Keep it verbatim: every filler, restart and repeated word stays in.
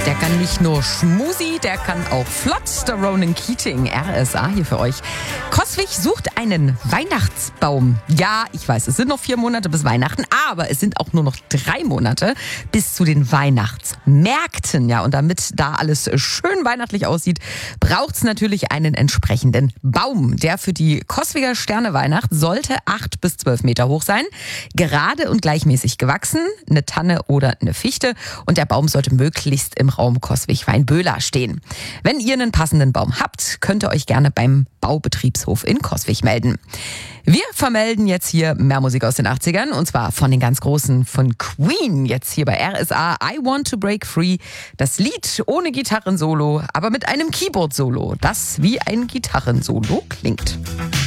Der kann nicht nur Schmusi, der kann auch flott. Der Ronan Keating, R S A hier für euch. Coswig sucht einen Weihnachtsbaum. Ja, ich weiß, es sind noch vier Monate bis Weihnachten, aber es sind auch nur noch drei Monate bis zu den Weihnachtsmärkten. Ja, und damit da alles schön weihnachtlich aussieht, braucht es natürlich einen entsprechenden Baum. Der für die Coswiger Sterneweihnacht sollte acht bis zwölf Meter hoch sein, gerade und gleichmäßig gewachsen, eine Tanne oder eine Fichte, und der Baum sollte möglichst im Raum Coswig-Weinböhler stehen. Wenn ihr einen passenden Baum habt, könnt ihr euch gerne beim Baubetriebshof in Coswig melden. Wir vermelden jetzt hier mehr Musik aus den achtzigern, und zwar von den ganz Großen, von Queen, jetzt hier bei R S A. I Want to Break Free. Das Lied ohne Gitarrensolo, aber mit einem Keyboard-Solo, das wie ein Gitarrensolo klingt.